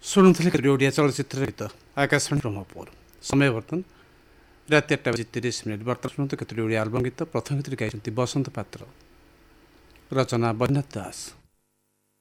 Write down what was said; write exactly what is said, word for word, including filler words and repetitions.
ଶୁଣୁଥିଲେ କେତୋଟି ଓଡ଼ିଆ ଚଳଚ୍ଚିତ୍ର ଗୀତ ଆକାଶବାଣୀ ବ୍ରହ୍ମପୁର। ସମୟ ବର୍ତ୍ତମାନ ରାତି ଆଠଟା ବାଜି ତିରିଶ ମିନିଟ୍। ବର୍ତ୍ତମାନ ଶୁଣନ୍ତୁ କେତୋଟି ଓଡ଼ିଆ ଆଲବମ୍ ଗୀତ। ପ୍ରଥମ ଗୀତଟି ଗାଇଛନ୍ତି ବସନ୍ତ ପାତ୍ର, ରଚନା ବୈଦ୍ୟନାଥ ଦାସ।